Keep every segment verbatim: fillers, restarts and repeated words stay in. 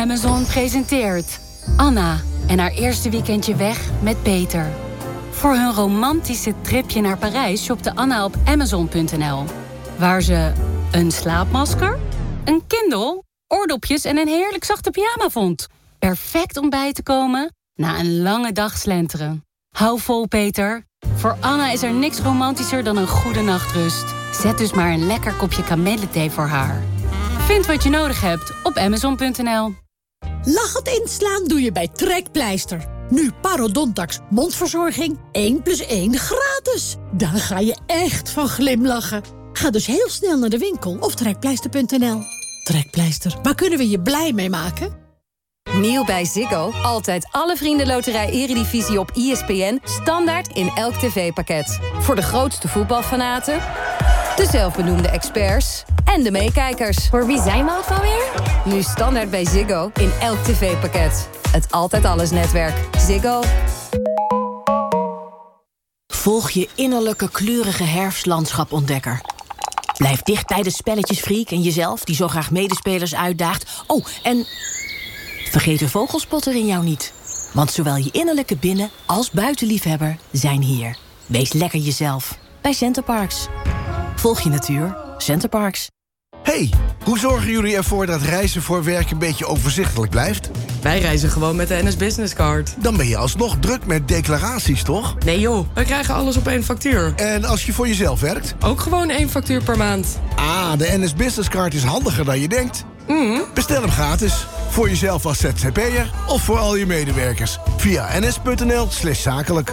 Amazon presenteert Anna en haar eerste weekendje weg met Peter. Voor hun romantische tripje naar Parijs shopte Anna op amazon punt n l. Waar ze een slaapmasker, een Kindle, oordopjes en een heerlijk zachte pyjama vond. Perfect om bij te komen na een lange dag slenteren. Hou vol, Peter. Voor Anna is er niks romantischer dan een goede nachtrust. Zet dus maar een lekker kopje kamillethee voor haar. Vind wat je nodig hebt op amazon punt n l. Lachend inslaan doe je bij Trekpleister. Nu Parodontax mondverzorging één plus één gratis. Dan ga je echt van glimlachen. Ga dus heel snel naar de winkel of trekpleister punt n l. Trekpleister, waar kunnen we je blij mee maken? Nieuw bij Ziggo. Altijd alle vriendenloterij Eredivisie op I S P N. Standaard in elk tv-pakket. Voor de grootste voetbalfanaten, de zelfbenoemde experts en de meekijkers. Voor wie zijn we ook alweer? Nu standaard bij Ziggo in elk tv-pakket. Het Altijd Alles netwerk. Ziggo. Volg je innerlijke kleurige herfstlandschapontdekker. Blijf dicht bij de spelletjesfreak en jezelf, die zo graag medespelers uitdaagt. Oh, en vergeet de vogelspotter in jou niet. Want zowel je innerlijke binnen- als buitenliefhebber zijn hier. Wees lekker jezelf bij Centerparks. Volg je natuur. Centerparks. Hey, hoe zorgen jullie ervoor dat reizen voor werk een beetje overzichtelijk blijft? Wij reizen gewoon met de N S Business Card. Dan ben je alsnog druk met declaraties, toch? Nee joh, wij krijgen alles op één factuur. En als je voor jezelf werkt? Ook gewoon één factuur per maand. Ah, de N S Business Card is handiger dan je denkt. Mm. Bestel hem gratis. Voor jezelf als Z Z P'er of voor al je medewerkers. Via ns punt n l slash zakelijk.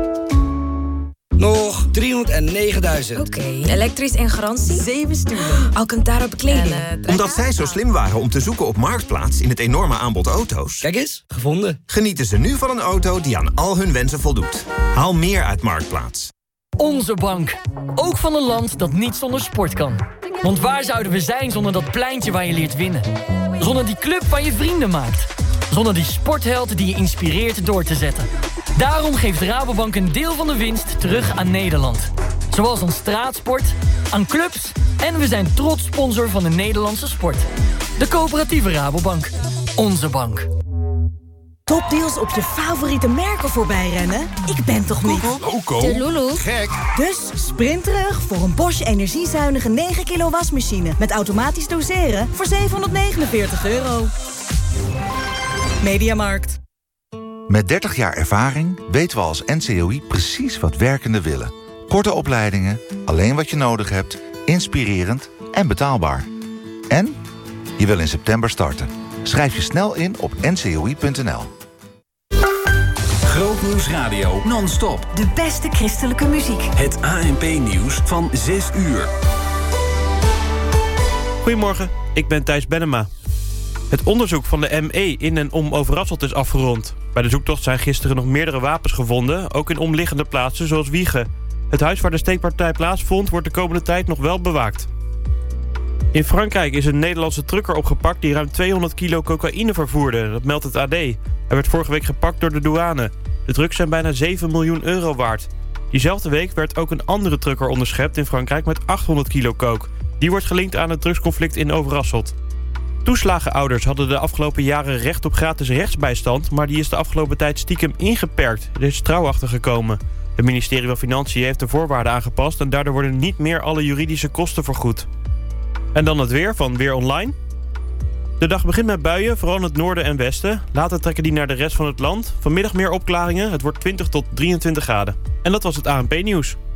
Nog driehonderdnegenduizend. Oké, okay. Elektrisch en garantie? Zeven stoelen. Alcantara bekleding. Uh, Omdat zij zo slim waren om te zoeken op Marktplaats in het enorme aanbod auto's. Kijk eens, gevonden. Genieten ze nu van een auto die aan al hun wensen voldoet. Haal meer uit Marktplaats. Onze bank. Ook van een land dat niet zonder sport kan. Want waar zouden we zijn zonder dat pleintje waar je leert winnen? Zonder die club waar je vrienden maakt? Zonder die sportheld die je inspireert door te zetten? Daarom geeft Rabobank een deel van de winst terug aan Nederland. Zoals aan straatsport, aan clubs en we zijn trots sponsor van de Nederlandse sport. De coöperatieve Rabobank. Onze bank. Topdeals op je favoriete merken voorbij rennen? Ik ben toch niet? Loco. De Lulu. Gek. Dus sprint terug voor een Bosch energiezuinige negen kilo wasmachine. Met automatisch doseren voor zevenhonderdnegenenveertig euro. Mediamarkt. Met dertig jaar ervaring weten we als N C O I precies wat werkenden willen. Korte opleidingen, alleen wat je nodig hebt, inspirerend en betaalbaar. En je wil in september starten. Schrijf je snel in op n c o i punt n l. Grootnieuws Radio non-stop. De beste christelijke muziek. Het A N P-nieuws van zes uur. Goedemorgen, ik ben Thijs Bennema. Het onderzoek van de M E in en om Overasselt is afgerond. Bij de zoektocht zijn gisteren nog meerdere wapens gevonden, ook in omliggende plaatsen zoals Wijchen. Het huis waar de steekpartij plaatsvond wordt de komende tijd nog wel bewaakt. In Frankrijk is een Nederlandse trucker opgepakt die ruim tweehonderd kilo cocaïne vervoerde. Dat meldt het A D. Hij werd vorige week gepakt door de douane. De drugs zijn bijna zeven miljoen euro waard. Diezelfde week werd ook een andere trucker onderschept in Frankrijk met achthonderd kilo coke. Die wordt gelinkt aan het drugsconflict in Overasselt. Toeslagenouders hadden de afgelopen jaren recht op gratis rechtsbijstand, maar die is de afgelopen tijd stiekem ingeperkt. Er is trouw achter gekomen. Het ministerie van Financiën heeft de voorwaarden aangepast en daardoor worden niet meer alle juridische kosten vergoed. En dan het weer van Weer Online. De dag begint met buien, vooral in het noorden en westen. Later trekken die naar de rest van het land. Vanmiddag meer opklaringen, het wordt twintig tot drieëntwintig graden. En dat was het A N P-nieuws.